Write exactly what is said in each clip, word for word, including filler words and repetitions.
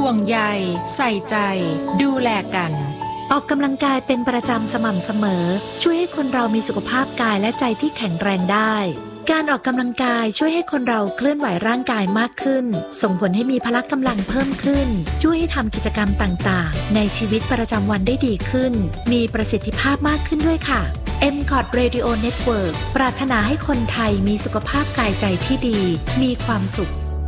ห่วงใยใส่ใจดูแลกันออกกำลังกายเป็นประจำสม่ำเสมอช่วยให้คนเรามีสุขภาพกายและใจที่แข็งแรงได้การออกกำลังกายช่วยให้คนเราเคลื่อนไหวร่างกายมากขึ้นส่งผลให้มีพละกำลังเพิ่มขึ้นช่วยให้ทำกิจกรรมต่างๆในชีวิตประจำวันได้ดีขึ้นมีประสิทธิภาพมากขึ้นด้วยค่ะ เอ็ม คอท Radio Network ปรารถนาให้คนไทยมีสุขภาพกายใจที่ดีมีความสุข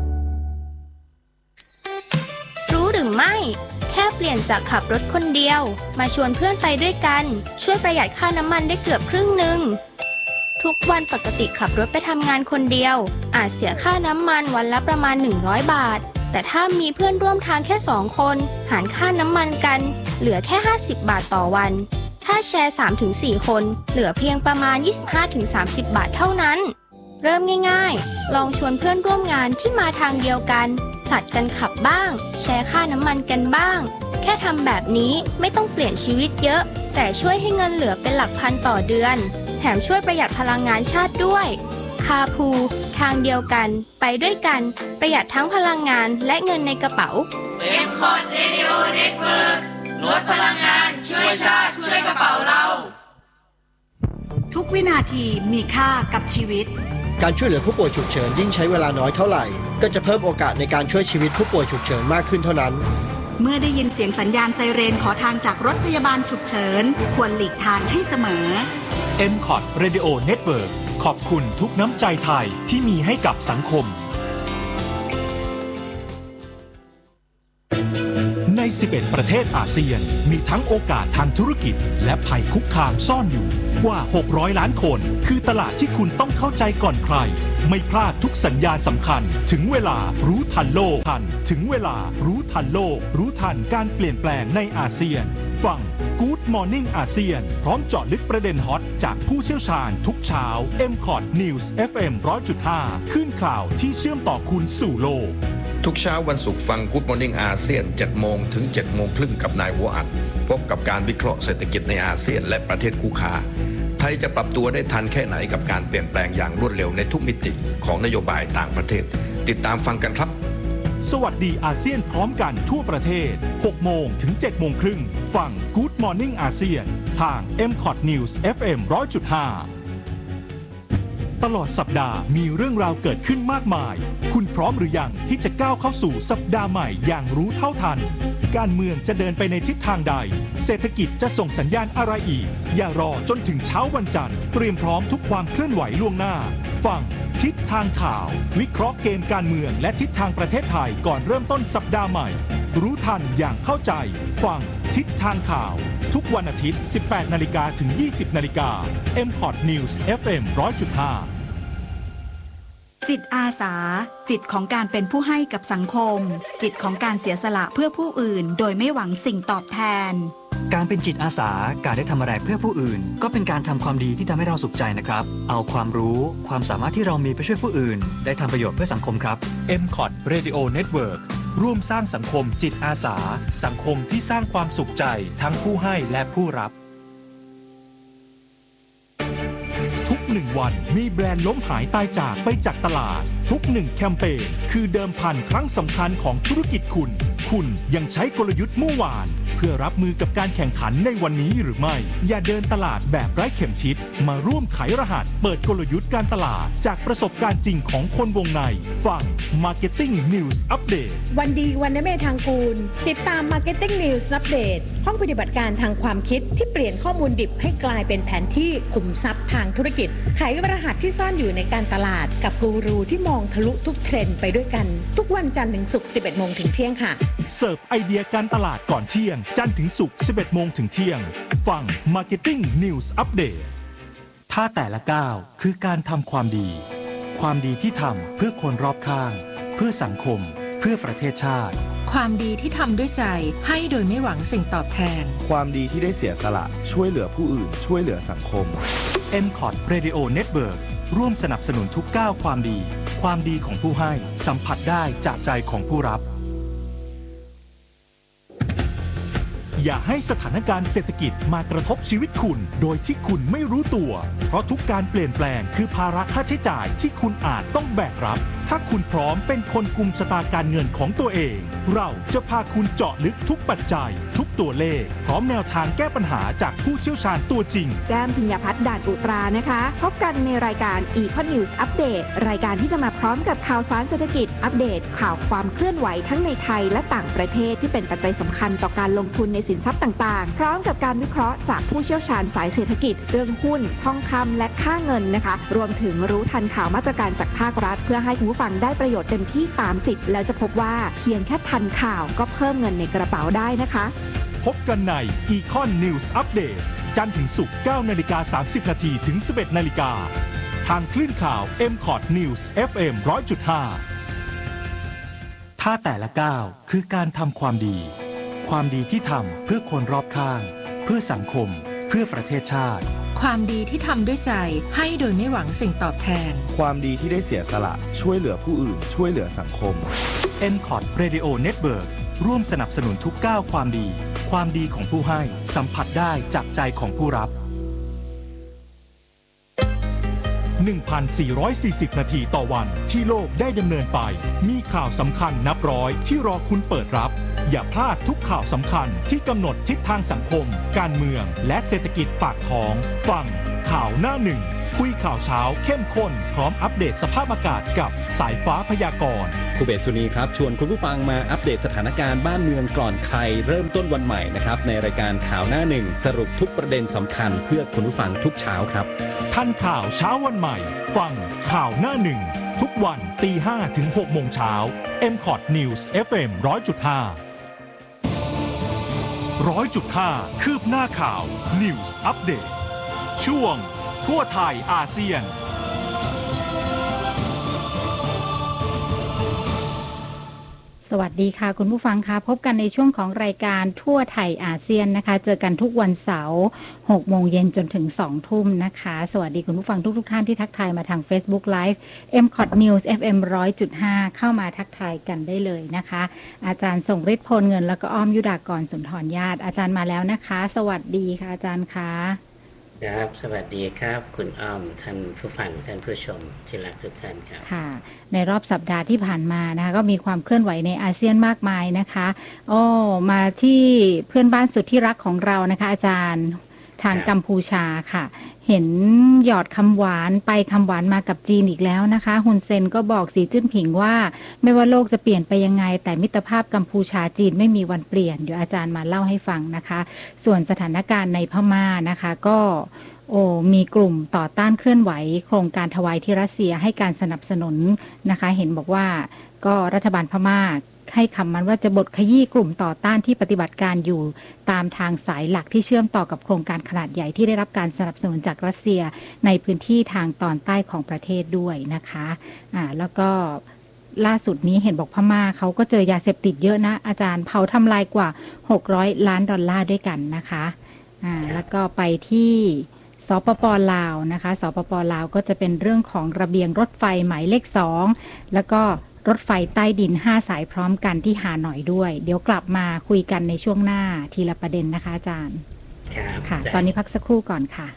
รู้หรือไม่แค่เปลี่ยนจากขับรถคนเดียวมาชวนเพื่อนไปด้วยกันช่วยประหยัดค่าน้ำมันได้เกือบครึ่งหนึ่งทุกวันปกติขับรถไปทำงานคนเดียวอาจเสียค่าน้ำมันวันละประมาณหนึ่งร้อยบาทแต่ถ้ามีเพื่อนร่วมทางแค่สองคนหารค่าน้ำมันกันเหลือแค่ห้าสิบบาทต่อวันถ้าแชร์ สามถึงสี่ คนเหลือเพียงประมาณ ยี่สิบห้าถึงสามสิบ บาทเท่านั้นเริ่มง่ายๆลองชวนเพื่อนร่วมงานที่มาทางเดียวกันผลัดกันขับบ้างแชร์ค่าน้ำมันกันบ้างแค่ทำแบบนี้ไม่ต้องเปลี่ยนชีวิตเยอะแต่ช่วยให้เงินเหลือเป็นหลักพันต่อเดือนแถมช่วยประหยัดพลังงานชาติด้วยคาพูทางเดียวกันไปด้วยกันประหยัดทั้งพลังงานและเงินในกระเป๋าเอ็ม คอท Radio Network ลดพลังงานช่วยชาติช่วยกระเป๋าเราทุกวินาทีมีค่ากับชีวิตการช่วยเหลือผู้ป่วยฉุกเฉินยิ่งใช้เวลาน้อยเท่าไหร่ก็จะเพิ่มโอกาสในการช่วยชีวิตผู้ป่วยฉุกเฉินมากขึ้นเท่านั้นเมื่อได้ยินเสียงสัญญาณไซเรนขอทางจากรถพยาบาลฉุกเฉินควรหลีกทางให้เสมอเอ็ม คอท Radio Network ขอบคุณทุกน้ำใจไทยที่มีให้กับสังคมในสิบเอ็ดประเทศอาเซียนมีทั้งโอกาสทางธุรกิจและภัยคุกคามซ่อนอยู่กว่าหกร้อยล้านคนคือตลาดที่คุณต้องเข้าใจก่อนใครไม่พลาดทุกสัญญาณสำคัญถึงเวลารู้ทันโลกทันถึงเวลารู้ทันโลกรู้ทันการเปลี่ยนแปลงในอาเซียนฟัง Good Morning อาเซียนพร้อมเจาะลึกประเด็นฮอตจากผู้เชี่ยวชาญทุกเช้า เอ็ม คอท News เอฟ เอ็ม หนึ่งร้อยจุดห้า ขึ้นข่าวที่เชื่อมต่อคุณสู่โลกทุกเช้าวันศุกร์ฟัง Good Morning อาเซียน เจ็ดโมง ถึง เจ็ดโมงครึ่งกับนายหัวอัดพบกับการวิเคราะห์เศรษฐกิจในอาเซียนและประเทศคู่ค้าไทยจะปรับตัวได้ทันแค่ไหนกับการเปลี่ยนแปลงอย่างรวดเร็วในทุกมิติของนโยบายต่างประเทศติดตามฟังกันครับสวัสดีอาเซียนพร้อมกันทั่วประเทศ หกโมง ถึง เจ็ดโมงครึ่งฟัง Good Morning อาเซียนทาง เอ็ม คอท News เอฟ เอ็ม หนึ่งร้อยจุดห้า ตลอดสัปดาห์มีเรื่องราวเกิดขึ้นมากมายคุณพร้อมหรือยังที่จะก้าวเข้าสู่สัปดาห์ใหม่อย่างรู้เท่าทันการเมืองจะเดินไปในทิศทางใดเศรษฐกิจจะส่งสัญญาณอะไรอีกอย่ารอจนถึงเช้าวันจันทร์เตรียมพร้อมทุกความเคลื่อนไหวล่วงหน้าฟังทิศทางข่าววิเคราะห์เกมการเมืองและทิศทางประเทศไทยก่อนเริ่มต้นสัปดาห์ใหม่รู้ทันอย่างเข้าใจฟังทิศทางข่าวทุกวันอาทิตย์ สิบแปดนาฬิกา ถึง ยี่สิบนาฬิกา เอ็ม คอท News เอฟ เอ็ม หนึ่งร้อยจุดห้าจิตอาสาจิตของการเป็นผู้ให้กับสังคมจิตของการเสียสละเพื่อผู้อื่นโดยไม่หวังสิ่งตอบแทนการเป็นจิตอาสาการได้ทำอะไรเพื่อผู้อื่นก็เป็นการทำความดีที่ทำให้เราสุขใจนะครับเอาความรู้ความสามารถที่เรามีไปช่วยผู้อื่นได้ทำประโยชน์เพื่อสังคมครับเอ็ม คอท Radio Network ร่วมสร้างสังคมจิตอาสาสังคมที่สร้างความสุขใจทั้งผู้ให้และผู้รับทุกหนึ่งวันมีแบรนด์ล้มหายตายจากไปจากตลาดทุกหนึ่งแคมเปญคือเดิมพันครั้งสำคัญของธุรกิจคุณคุณยังใช้กลยุทธ์เมื่อวานเพื่อรับมือกับการแข่งขันในวันนี้หรือไม่อย่าเดินตลาดแบบไร้เข็มทิศมาร่วมไขรหัสเปิดกลยุทธ์การตลาดจากประสบการณ์จริงของคนวงในฟัง Marketing News Update วันดีวันนเมธทางกูลติดตาม Marketing News Update ห้องปฏิบัติการทางความคิดที่เปลี่ยนข้อมูลดิบให้กลายเป็นแผนที่ขุมทรัพย์ทางธุรกิจไขรหัสที่ซ่อนอยู่ในการตลาดกับกูรูที่มองทะลุทุกเทรนด์ไปด้วยกันทุกวันจันทร์ถึงศุกร์ สิบเอ็ดโมง ถึงเที่ยงค่ะเสิร์ฟไอเดียการตลาดก่อนเที่ยงจันทร์ถึงศุกร์ สิบเอ็ดโมง ถึงเที่ยงฟัง Marketing News Update ถ้าแต่ละก้าวคือการทำความดีความดีที่ทำเพื่อคนรอบข้างเพื่อสังคมเพื่อประเทศชาติความดีที่ทำด้วยใจให้โดยไม่หวังสิ่งตอบแทนความดีที่ได้เสียสละช่วยเหลือผู้อื่นช่วยเหลือสังคมเอ็ม คอท Radio Network ร่วมสนับสนุนทุกก้าวความดีความดีของผู้ให้สัมผัสได้จากใจของผู้รับอย่าให้สถานการณ์เศรษฐกิจมากระทบชีวิตคุณโดยที่คุณไม่รู้ตัวเพราะทุกการเปลี่ยนแปลงคือภาระค่าใช้จ่ายที่คุณอาจต้องแบกรับถ้าคุณพร้อมเป็นคนกุมชะตาการเงินของตัวเองเราจะพาคุณเจาะลึกทุกปัจจัยทุกตัวเลขพร้อมแนวทางแก้ปัญหาจากผู้เชี่ยวชาญตัวจริงแก้มพิญญาพัฒน์ด่านอุตรานะคะพบกันในรายการ Econ News Update รายการที่จะมาพร้อมกับข่าวสารเศรษฐกิจอัปเดตข่าวความเคลื่อนไหวทั้งในไทยและต่างประเทศที่เป็นปัจจัยสำคัญต่อการลงทุนในสินทรัพย์ต่างๆพร้อมกับการวิเคราะห์จากผู้เชี่ยวชาญสายเศรษฐกิจเรื่องหุ้นทองคำและค่าเงินนะคะรวมถึงรู้ทันข่าวมาตรการจากภาครัฐเพื่อให้คุณผู้ฟังได้ประโยชน์เต็มที่ตามสิทธิ์แล้วจะพบว่าเพียงแค่ทันข่าวก็เพิ่มเงินในกระเป๋าได้นะคะพบกันใน Econ News Update จันทร์ถึงศุกร์ เก้านาฬิกาสามสิบนาทีถึง สิบเอ็ดนาฬิกาทางคลื่นข่าว เอ็ม คอท News เอฟ เอ็ม หนึ่งร้อยจุดห้า ถ้าแต่ละก้าวคือการทำความดีความดีที่ทำเพื่อคนรอบข้างเพื่อสังคมเพื่อประเทศชาติความดีที่ทำด้วยใจให้โดยไม่หวังสิ่งตอบแทนความดีที่ได้เสียสละช่วยเหลือผู้อื่นช่วยเหลือสังคมเอ็ม คอท Radio Network ร่วมสนับสนุนทุกก้าวความดีความดีของผู้ให้สัมผัสได้จากใจของผู้รับ หนึ่งพันสี่ร้อยสี่สิบ นาทีต่อวันที่โลกได้ดำเนินไปมีข่าวสำคัญนับร้อยที่รอคุณเปิดรับอย่าพลาดทุกข่าวสำคัญที่กำหนดทิศทางสังคมการเมืองและเศรษฐกิจปากท้องฟังข่าวหน้าหนึ่งคุยข่าวเช้าเข้มข้นพร้อมอัปเดตสภาพอากาศกับสายฟ้าพยากรณ์ครูเบศสุนีครับชวนคุณผู้ฟังมาอัปเดตสถานการณ์บ้านเมืองก่อนใครเริ่มต้นวันใหม่นะครับในรายการข่าวหน้าหนึ่งสรุปทุกประเด็นสำคัญเพื่อคุณผู้ฟังทุกเช้าครับทันข่าวเช้าวันใหม่ฟังข่าวหน้าหนึ่งทุกวันตีห้าถึงหกโมงเช้า เอ็ม คอท News เอฟ เอ็ม หนึ่งร้อยจุดห้า หนึ่งร้อยจุดห้า คืบหน้าข่าว News Update ช่วงทั่วไทยอาเซียนสวัสดีค่ะคุณผู้ฟังคะพบกันในช่วงของรายการทั่วไทยอาเซียนนะคะเจอกันทุกวันเสาร์หกโมงเย็นจนถึงสองทุ่มนะคะสวัสดีคุณผู้ฟังทุกๆท่านที่ทักทายมาทาง Facebook Live เอ็ม คอท News เอฟ เอ็ม หนึ่งร้อยจุดห้า เข้ามาทักทายกันได้เลยนะคะอาจารย์ส่งฤทธิ์พลเงินแล้วก็อ้อมยุดากรสุนทรญาติอาจารย์มาแล้วนะคะสวัสดีค่ะอาจารย์คะครับสวัสดีครับคุณอ้อมท่านผู้ฟังท่านผู้ชมที่รักทุกท่านครับค่ะในรอบสัปดาห์ที่ผ่านมานะคะก็มีความเคลื่อนไหวในอาเซียนมากมายนะคะอ้อมาที่เพื่อนบ้านสุดที่รักของเรานะคะอาจารย์ทางกัมพูชาค่ะเห็นหยอดคำหวานไปคำหวานมากับจีนอีกแล้วนะคะฮุนเซนก็บอกสีจิ้นผิงว่าไม่ว่าโลกจะเปลี่ยนไปยังไงแต่มิตรภาพกัมพูชาจีนไม่มีวันเปลี่ยนเดี๋ยวอาจารย์มาเล่าให้ฟังนะคะส่วนสถานการณ์ในพม่านะคะก็โอ้มีกลุ่มต่อต้านเคลื่อนไหวโครงการถวายที่รัสเซียให้การสนับสนุนนะคะเห็นบอกว่าก็รัฐบาลพม่าให้คำมันว่าจะบดขยี้กลุ่มต่อต้านที่ปฏิบัติการอยู่ตามทางสายหลักที่เชื่อมต่อกับโครงการขนาดใหญ่ที่ได้รับการสนับสนุนจากรัสเซียในพื้นที่ทางตอนใต้ของประเทศด้วยนะคะอ่าแล้วก็ล่าสุดนี้เห็นบอกพม่าเขาก็เจอยาเสพติดเยอะนะอาจารย์เผาทำลายกว่าหกร้อยล้านดอลลาร์ด้วยกันนะคะอ่าแล้วก็ไปที่สปป.ลาวนะคะสปป.ลาวก็จะเป็นเรื่องของระเบียงรถไฟหมายเลขสองแล้วก็รถไฟใต้ดินห้าสายพร้อมกันที่ฮานอยด้วยเดี๋ยวกลับมาคุยกันในช่วงหน้าทีละประเด็นนะคะอาจารย์ค่ะตอนนี้พักสักครู่ก่อนค่ะ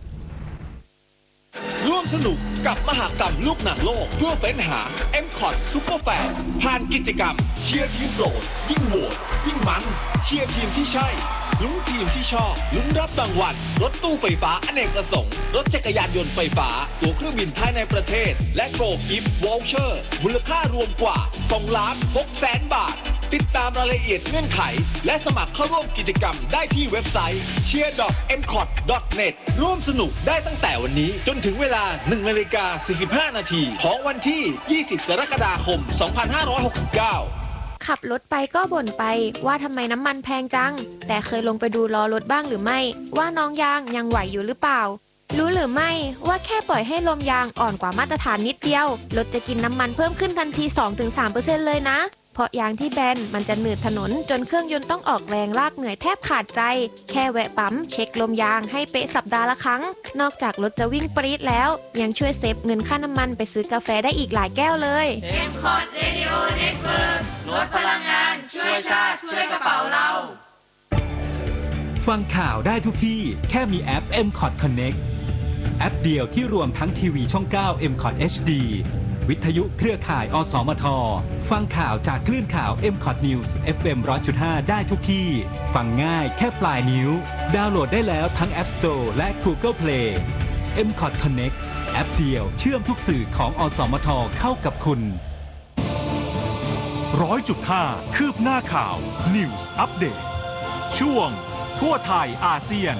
ร่วมสนุกกับมหกรรมลูกหนังโลกเพื่อเฟ้นหา เอ็ม คอท Super Fan ผ่านกิจกรรมเชียร์ทีมโปรดยิ่งโหวตยิ่งมันเชียร์ทีมที่ใช่ลุ้นทีมที่ชอบลุ้นรับรางวัลรถตู้ไฟฟ้าอเนกประสงค์รถจักรยานยนต์ไฟฟ้าตั๋วเครื่องบินภายในประเทศและโกลกิฟต์วอลเชอร์มูลค่ารวมกว่าสองล้านหกแสนบาทติดตามรายละเอียดเงื่อนไขและสมัครเข้าร่วมกิจกรรมได้ที่เว็บไซต์ เชียร์ ดอท เอ็ม คอท ดอท เน็ต ร่วมสนุกได้ตั้งแต่วันนี้จนถึงเวลา หนึ่งนาฬิกาสี่สิบห้านาทีของวันที่ยี่สิบกรกฎาคมสองพันห้าร้อยหกสิบเก้าขับรถไปก็บ่นไปว่าทำไมน้ำมันแพงจังแต่เคยลงไปดูล้อรถบ้างหรือไม่ว่าน้องยางยังไหวอยู่หรือเปล่ารู้หรือไม่ว่าแค่ปล่อยให้ลมยางอ่อนกว่ามาตรฐานนิดเดียวรถจะกินน้ำมันเพิ่มขึ้นทันที สองถึงสามเปอร์เซ็นต์ เลยนะเพราะยางที่แบนมันจะหนืดถนนจนเครื่องยนต์ต้องออกแรงลากเหนื่อยแทบขาดใจแค่แวะปั๊มเช็คลมยางให้เป๊ะสัปดาห์ละครั้งนอกจากรถจะวิ่งปรี๊ดแล้วยังช่วยเซฟเงินค่าน้ำมันไปซื้อกาแฟได้อีกหลายแก้วเลยเอ็ม คอท Radio Network ลดพลังงานช่วยชาติช่วยกระเป๋าเราฟังข่าวได้ทุกที่แค่มีแอป เอ็ม คอท Connect แอปเดียวที่รวมทั้งทีวีช่อง เก้า เอ็ม คอท เอช ดี วิทยุเครือข่ายอสมทฟังข่าวจากคลื่นข่าว เอ็ม คอท News เอฟ เอ็ม หนึ่งร้อยจุดห้า ได้ทุกที่ฟังง่ายแค่ปลายนิ้วดาวน์โหลดได้แล้วทั้ง App Store และ Google Play เอ็ม คอท Connect แอปเดียวเชื่อมทุกสื่อของอสมทเข้ากับคุณร้อยจุดห้า คืบหน้าข่าว News Update ช่วงทั่วไทยอาเซียน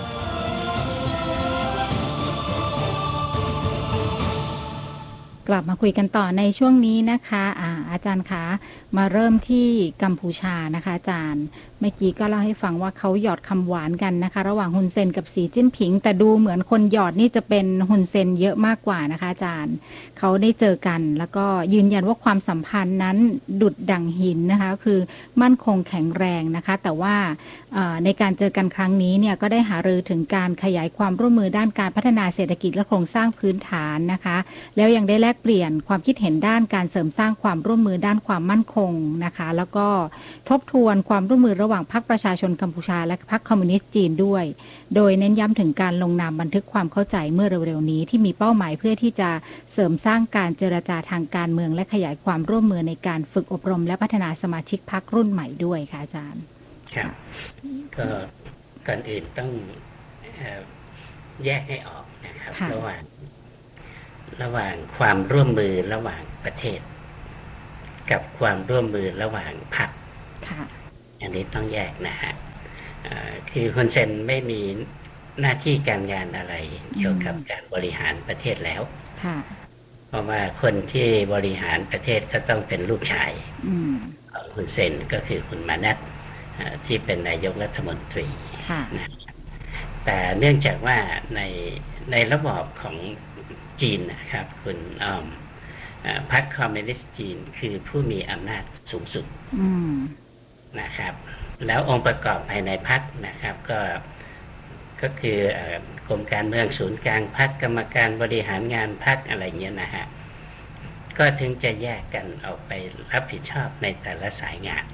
กลับมาคุยกันต่อในช่วงนี้นะคะอาอาจารย์คะมาเริ่มที่กัมพูชานะคะอาจารย์เมื่อกี้ก็เล่าให้ฟังว่าเขาหยอดคำหวานกันนะคะระหว่างฮุนเซนกับสีจิ้นผิงแต่ดูเหมือนคนหยอดนี่จะเป็นฮุนเซนเยอะมากกว่านะคะอาจารย์เขาได้เจอกันแล้วก็ยืนยันว่าความสัมพันธ์นั้นดุจดั่งหินนะคะคือมั่นคงแข็งแรงนะคะแต่ว่าในการเจอกันครั้งนี้เนี่ยก็ได้หารือถึงการขยายความร่วมมือด้านการพัฒนาเศรษฐกิจและโครงสร้างพื้นฐานนะคะแล้วยังได้แลกเปลี่ยนความคิดเห็นด้านการเสริมสร้างความร่วมมือด้านความมั่นคงนะคะแล้วก็ทบทวนความร่วมมือระหว่างพรรคประชาชนกัมพูชาและพรรคคอมมิวนิสต์จีนด้วยโดยเน้นย้ำถึงการลงนามบันทึกความเข้าใจเมื่อเร็วๆนี้ที่มีเป้าหมายเพื่อที่จะเสริมสร้างการเจรจาทางการเมืองและขยายความร่วมมือในการฝึกอบรมและพัฒนาสมาชิกพรรครุ่นใหม่ด้วยค่ะอาจารย์ครับก็ก่อนอื่นต้องแยกให้ออกนะครับระหว่างระหว่างความร่วมมือระหว่างประเทศกับความร่วมมือระหว่างพรรคอันนี้ต้องแยกนะฮะคือฮุนเซนไม่มีหน้าที่การงานอะไรเกี่ยวกับการบริหารประเทศแล้วเพราะว่าคนที่บริหารประเทศก็ต้องเป็นลูกชายของฮุนเซนก็คือคุณมานัตที่เป็นนายกรัฐมนตรีนะแต่เนื่องจากว่าในในระบอบของจีนนะครับคุณอ้อมพรรคคอมมิวนิสต์จีนคือผู้มีอำนาจสูงสุดนะครับแล้วองค์ประกอบภายในพรรคนะครับก็ก็คือกรมการเมืองศูนย์กลางพรรคกรรมการบริหารงานพรรคอะไรเงี้ยนะฮะก็ถึงจะแยกกันออกไปรับผิดชอบในแต่ละสายงาน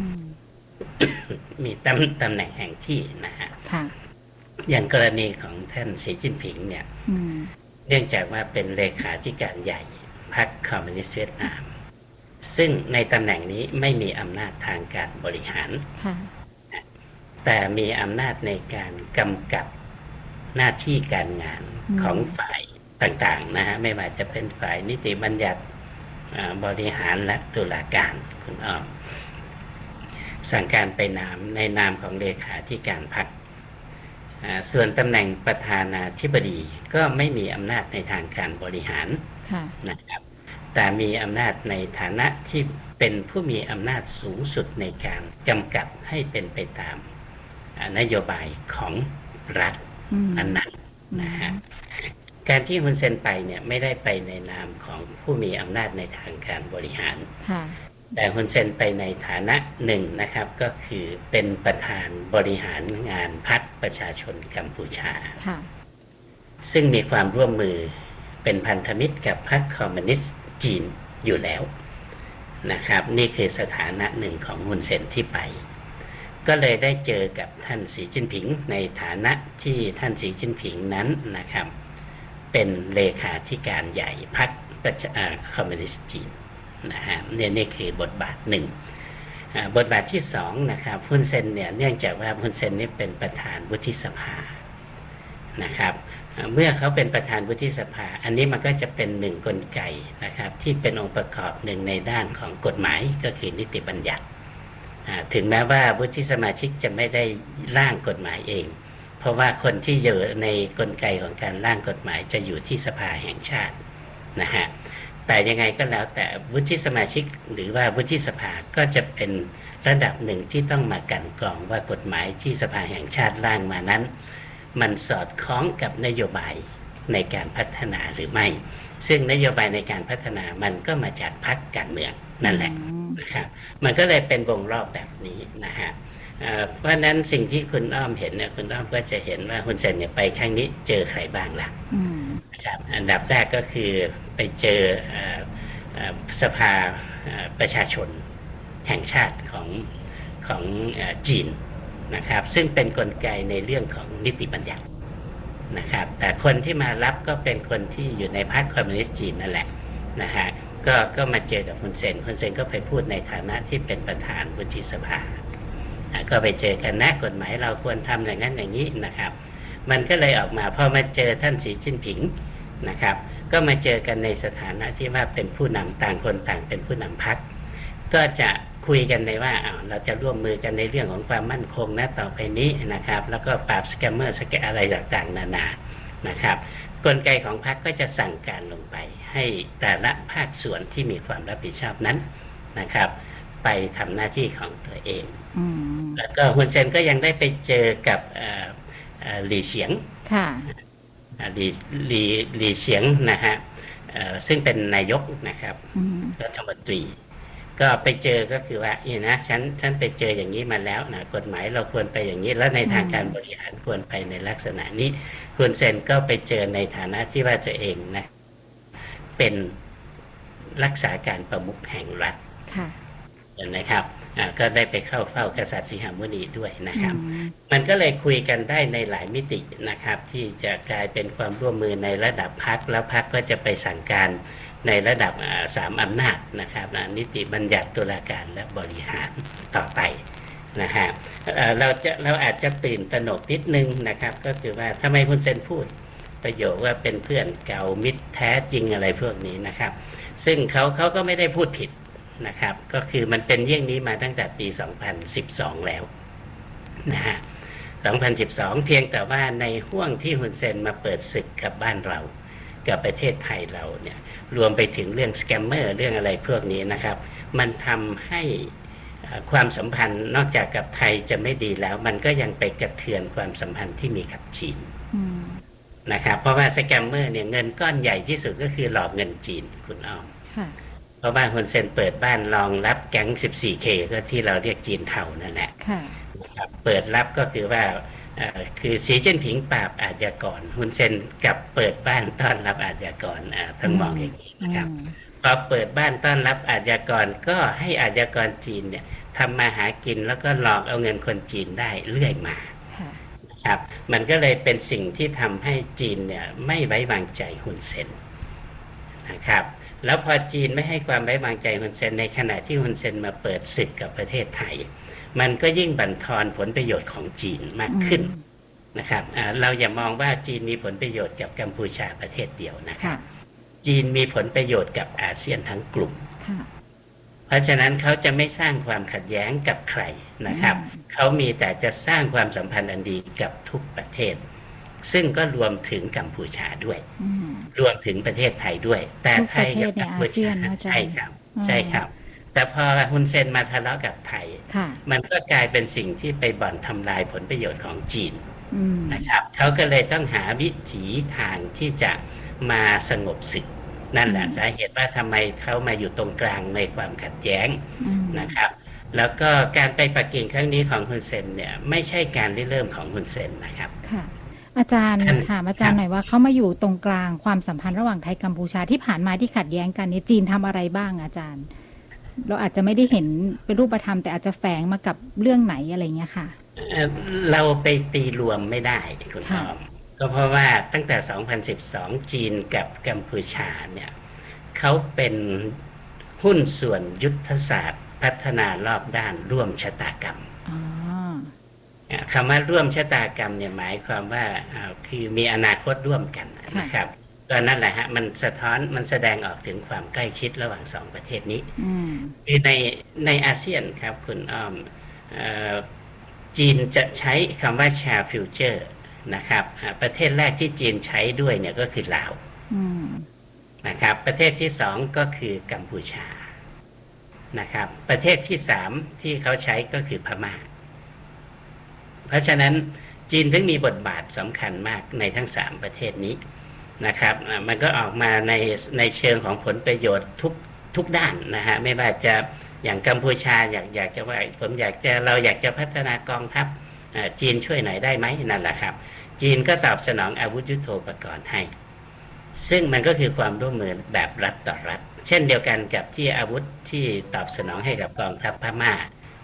มีตำตำแหน่งแห่งที่นะฮะอย่างกรณีของท่านสีจิ้นผิงเนี่ยเนื่องจากว่าเป็นเลขาธิการใหญ่พรรคคอมมิวนิสต์เวียดนามซึ่งในตำแหน่งนี้ไม่มีอำนาจทางการบริหารแต่มีอำนาจในการกำกับหน้าที่การงานของฝ่ายต่างๆนะฮะไม่ว่าจะเป็นฝ่ายนิติบัญญัติบริหารและตุลาการคุณอ้อมสั่งการไปนามในนามของเลขาธิการพรรคส่วนตำแหน่งประธานาธิบดีก็ไม่มีอำนาจในทางการบริหารนะครับแต่มีอำนาจในฐานะที่เป็นผู้มีอำนาจสูงสุดในการกำกับให้เป็นไปตามนโยบายของรัฐอันนั้นนะฮะการที่ฮุนเซนไปเนี่ยไม่ได้ไปในนามของผู้มีอำนาจในทางการบริหารแต่ฮุนเซนไปในฐานะหนึ่งนะครับก็คือเป็นประธานบริหารงานพรรคประชาชนกัมพูชาซึ่งมีความร่วมมือเป็นพันธมิตรกับพรรคคอมมิวนิสต์จีนอยู่แล้วนะครับนี่คือสถานะหนึ่งของฮุนเซนที่ไปก็เลยได้เจอกับท่านสีจิ้นผิงในฐานะที่ท่านสีจิ้นผิงนั้นนะครับเป็นเลขาธิการใหญ่พรรคประชาคอมมิวนิสต์จีนนะฮะเนี่ยนี่คือบทบาทหนึ่งบทบาทที่สองนะครับฮุนเซนเนี่ยเนื่องจากว่าฮุนเซนนี่เป็นประธานวุฒิสภานะครับเมื่อเขาเป็นประธานวุฒิสภาอันนี้มันก็จะเป็นหนึ่งกลไกนะครับที่เป็นองค์ประกอบหนึ่งในด้านของกฎหมายก็คือนิติบัญญัติถึงแม้ว่าวุฒิสมาชิกจะไม่ได้ร่างกฎหมายเองเพราะว่าคนที่อยู่ในกลไกของการร่างกฎหมายจะอยู่ที่สภาแห่งชาตินะฮะแต่ยังไงก็แล้วแต่วุฒิสมาชิกหรือว่าวุฒิสภาก็จะเป็นระดับหนึ่งที่ต้องมากันกรองว่ากฎหมายที่สภาแห่งชาติร่างมานั้นมันสอดคล้องกับนโยบายในการพัฒนาหรือไม่ซึ่งนโยบายในการพัฒนามันก็มาจากพรรคการเมืองนั่นแหละนะครับมันก็เลยเป็นวงรอบแบบนี้นะฮะเพราะฉะนั้นสิ่งที่คุณอ้อมเห็นเนี่ยคุณอ้อมก็จะเห็นว่าฮุนเซนเนี่ยไปครั้งนี้เจอใครบ้างล่ะนะครับอันดับแรกก็คือไปเจอสภาประชาชนแห่งชาติของของจีนนะครับซึ่งเป็นกลไกในเรื่องของนิติบัญญัตินะครับแต่คนที่มารับก็เป็นคนที่อยู่ในพรรคคอมมิวนิสต์จีนนั่นแหละนะฮะก็ก็มาเจอกับฮุนเซนฮุนเซนก็ไปพูดในฐานะที่เป็นประธานวุฒิสภาก็ไปเจอกันนะกฎหมายเราควรทำอย่างนั้นอย่างนี้นะครับมันก็เลยออกมาพอมาเจอท่านสีจิ้นผิงนะครับก็มาเจอกันในสถานะที่ว่าเป็นผู้นำต่างคนต่างเป็นผู้นำพรรคก็จะคุยกันในว่าอ้าวเราจะร่วมมือกันในเรื่องของความมั่นคงนะต่อไปนี้นะครับแล้วก็ปราบสแกมเมอร์สแกมอะไรต่างๆนานานะครับกลไกของพรรคก็จะสั่งการลงไปให้แต่ละภาคส่วนที่มีความรับผิดชอบนั้นนะครับไปทำหน้าที่ของตัวเองแล้วก็ฮุนเซนก็ยังได้ไปเจอกับหลี่เฉียงหลี่หลี่หลี่เฉียงนะฮะซึ่งเป็นนายกนะครับรัฐมนตรีก็ไปเจอก็คือว่านี่นะฉันฉันไปเจออย่างนี้มาแล้วนะกฎหมายเราควรไปอย่างนี้แล้วในทางการบริหารควรไปในลักษณะนี้ฮุนเซนก็ไปเจอในฐานะที่ว่าตัวเองนะเป็นรักษาการประมุขแห่งรัฐเห็นไหมครับก็ได้ไปเข้าเฝ้ากษัตริย์สีหมุนีด้วยนะครับมันก็เลยคุยกันได้ในหลายมิตินะครับที่จะกลายเป็นความร่วมมือในระดับพรรคแล้วพรรคก็จะไปสั่งการในระดับสามอำนาจนะครับนิติบัญญัติตุลาการและบริหารต่อไปนะฮะเราจะเราอาจจะตื่นตระหนกนิดนึงนะครับก็คือว่าทำไมฮุนเซนพูดประโยคว่าเป็นเพื่อนเก่ามิตรแท้จริงอะไรพวกนี้นะครับซึ่งเขาเขาก็ไม่ได้พูดผิดนะครับก็คือมันเป็นเยี่ยงนี้มาตั้งแต่ปีสองพันสิบสองแล้วนะฮะสองพันสิบสองเพียงแต่ว่าในห่วงที่ฮุนเซนมาเปิดศึกกับบ้านเรากับประเทศไทยเราเนี่ยรวมไปถึงเรื่องสแกมเมอร์เรื่องอะไรพวกนี้นะครับมันทำให้ความสัมพันธ์นอกจากกับไทยจะไม่ดีแล้วมันก็ยังไปกระเทือนความสัมพันธ์ที่มีกับจีนนะครับเพราะว่าสแกมเมอร์เนี่ยเงินก้อนใหญ่ที่สุดก็คือหลอกเงินจีนคุณอ้อมเพราะว่าฮุนเซนเปิดบ้านรองรับแก๊ง สิบสี่เค ก็ที่เราเรียกจีนเทานั่นแหละนะครับเปิดรับก็คือว่าคือสีจิ้นผิงปราบอาชญากรฮุนเซนกับเปิดบ้านต้อนรับอาชญากรทั้งมองอย่างนี้นะครับพอเปิดบ้านต้อนรับอาชญากรก็ให้อาชญากรจีนเนี่ยทำมาหากินแล้วก็หลอกเอาเงินคนจีนได้เรื่อยมาครับมันก็เลยเป็นสิ่งที่ทำให้จีนเนี่ยไม่ไว้วางใจฮุนเซนนะครับแล้วพอจีนไม่ให้ความไว้วางใจฮุนเซนในขณะที่ฮุนเซนมาเปิดศึกกับประเทศไทยมันก็ยิ่งบั่นทอนผลประโยชน์ของจีนมากขึ้นนะครับเราอย่ามองว่าจีนมีผลประโยชน์กับกัมพูชาประเทศเดียวนะครับจีนมีผลประโยชน์กับอาเซียนทั้งกลุ่มเพราะฉะนั้นเขาจะไม่สร้างความขัดแย้งกับใครนะครับเขามีแต่จะสร้างความสัมพันธ์อันดีกับทุกประเทศซึ่งก็รวมถึงกัมพูชาด้วยรวมถึงประเทศไทยด้วยแต่ไทยกับกัมพูชาใช่ครับใช่ครับแต่พอฮุนเซนมาทะเลาะกับไทยมันก็กลายเป็นสิ่งที่ไปบ่อนทำลายผลประโยชน์ของจีนนะครับเขาก็เลยต้องหาวิถีทางที่จะมาสงบศึกนั่นแหละสาเหตุว่าทำไมเขามาอยู่ตรงกลางในความขัดแย้งนะครับแล้วก็การไปปักกิ่งครั้งนี้ของฮุนเซนเนี่ยไม่ใช่การริเริ่มของฮุนเซนนะครับค่ะอาจารย์ถามอาจารย์หน่อยว่าเขามาอยู่ตรงกลางความสัมพันธ์ระหว่างไทยกัมพูชาที่ผ่านมาที่ขัดแย้งกันเนี่ยจีนทำอะไรบ้างอาจารย์เราอาจจะไม่ได้เห็นเป็นรูปธรรมแต่อาจจะแฝงมากับเรื่องไหนอะไรเงี้ยค่ะเราไปตีรวมไม่ได้คุณอ้อมก็เพราะว่าตั้งแต่สองพันสิบสองจีนกับกัมพูชาเนี่ยเขาเป็นหุ้นส่วนยุทธศาสตร์พัฒนารอบด้านร่วมชะตากรรมคำว่าร่วมชะตากรรมเนี่ยหมายความว่าคือมีอนาคตร่วมกันนะครับก็นั่นแหละฮะมันสะท้อนมันแสดงออกถึงความใกล้ชิดระหว่างสองประเทศนี้คือในในอาเซียนครับคุณอ้อมจีนจะใช้คำว่าแชร์ฟิวเจอร์นะครับประเทศแรกที่จีนใช้ด้วยเนี่ยก็คือลาวนะครับประเทศที่สองก็คือกัมพูชานะครับประเทศที่สามที่เขาใช้ก็คือพม่าเพราะฉะนั้นจีนถึงมีบทบาทสำคัญมากในทั้งสามประเทศนี้นะครับมันก็ออกมาในในเชิงของผลประโยชน์ทุกทุกด้านนะฮะไม่ว่าจะอย่างกัมพูชาอยากอยากจะว่าผมอยากจะเราอยากจะพัฒนากองทัพจีนช่วยหน่อยได้ไหมนั่นแหละครับจีนก็ตอบสนองอาวุธยุทโธปกรณ์ให้ซึ่งมันก็คือความร่วมมือแบบรัฐต่อรัฐเช่นเดียวกันกับที่อาวุธที่ตอบสนองให้กับกองทัพพม่า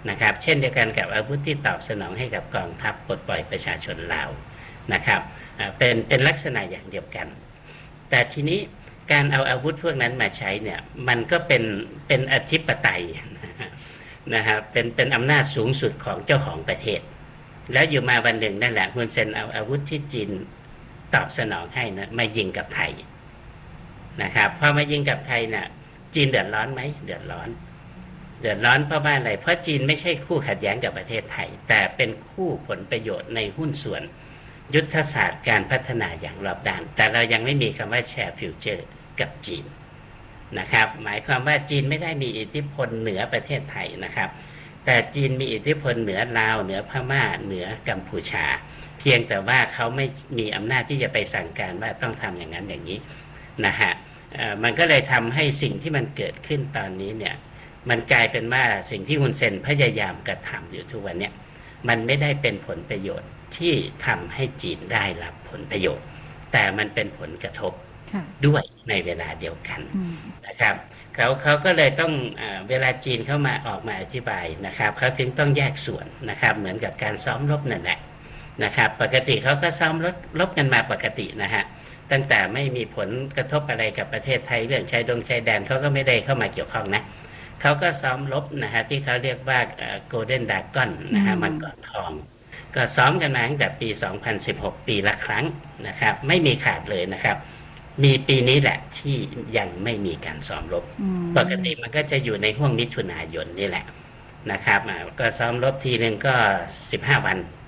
นะครับเช่นเดียวกันกับอาวุธที่ตอบสนองให้กับกองทัพปลดปล่อยประชาชนลาวนะครับเป็นเป็นลักษณะอย่างเดียวกันแต่ทีนี้การเอาอาวุธพวกนั้นมาใช้เนี่ยมันก็เป็นเป็นอธิปไตยนะฮะเป็นเป็นอำนาจสูงสุดของเจ้าของประเทศแล้วอยู่มาวันหนึ่งนั่นแหละฮุนเซนเอาอาวุธที่จีนตอบสนองให้นะมายิงกับไทยนะครับพอมายิงกับไทยน่ะจีนเดือดร้อนไหมเดือดร้อนเดือดร้อนเพราะว่าอะไรเพราะจีนไม่ใช่คู่ขัดแย้งกับประเทศไทยแต่เป็นคู่ผลประโยชน์ในหุ้นส่วนยุทธศาสตร์การพัฒนาอย่างรอบด้านแต่เรายังไม่มีคำว่าแชร์ฟิวเจอร์กับจีนนะครับหมายความว่าจีนไม่ได้มีอิทธิพลเหนือประเทศไทยนะครับแต่จีนมีอิทธิพลเหนือลาวเหนือพม่าเหนือกัมพูชาเพียงแต่ว่าเขาไม่มีอำนาจที่จะไปสั่งการว่าต้องทำอย่างนั้นอย่างนี้นะฮะมันก็เลยทำให้สิ่งที่มันเกิดขึ้นตอนนี้เนี่ยมันกลายเป็นว่าสิ่งที่ฮุนเซนพยายามกระทำอยู่ทุกวันนี้มันไม่ได้เป็นผลประโยชน์ที่ทำให้จีนได้รับผลประโยชน์แต่มันเป็นผลกระทบด้วยในเวลาเดียวกันนะครับเขาเขาก็เลยต้องเอ่อเวลาจีนเข้ามาออกมาอธิบายนะครับเขาถึงต้องแยกส่วนนะครับเหมือนกับการซ้อมรบนั่นแหละนะครับปกติเขาก็ซ้อมรบรบกันมาปกตินะฮะตั้งแต่ไม่มีผลกระทบอะไรกับประเทศไทยเรื่องชายดงชายแดนเขาก็ไม่ได้เข้ามาเกี่ยวข้องนะเขาก็ซ้อมรบนะฮะที่เขาเรียกว่าโกลเด้นดากอนนะฮะมังกรทองก็ซ้อมกันมาตั้งแต่ปีสองพันสิบหกปีละครั้งนะครับไม่มีขาดเลยนะครับมีปีนี้แหละที่ยังไม่มีการซ้อมรบปกติมันก็จะอยู่ในห้วงมิถุนายนนี่แหละนะครับก็ซ้อมรบทีนึงก็สิบห้าวัน